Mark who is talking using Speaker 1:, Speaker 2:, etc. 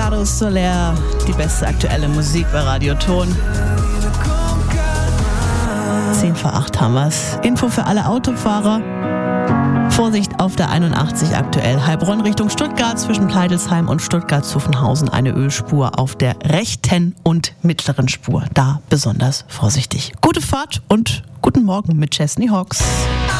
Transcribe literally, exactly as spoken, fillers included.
Speaker 1: Claro Soler, die beste aktuelle Musik bei Radio Ton. zehn vor acht haben wir's. Info für alle Autofahrer. Vorsicht auf der einundachtzig aktuell. Heilbronn Richtung Stuttgart zwischen Pleidelsheim und Stuttgart-Zuffenhausen eine Ölspur auf der rechten und mittleren Spur. Da besonders vorsichtig. Gute Fahrt und guten Morgen mit Chesney Hawks.